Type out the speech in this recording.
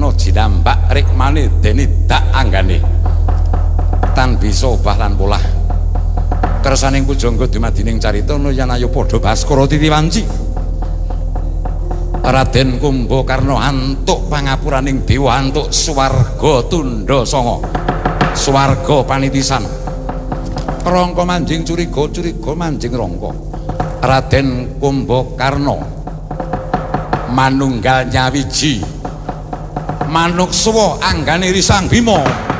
Karna jinambak rikmane dene dak anggane tan bisa obah lan polah kersaning pujangga dumadining carita yen ayo padha Baskara Titiwanci Raden Kumbakarna antuk pangapuraning dewa antuk swarga tundha sanga swarga panitisan rangka manjing curiga curiga manjing rangka Raden Kumbakarna manunggal nyawiji manuk suwa anggane Risang Bima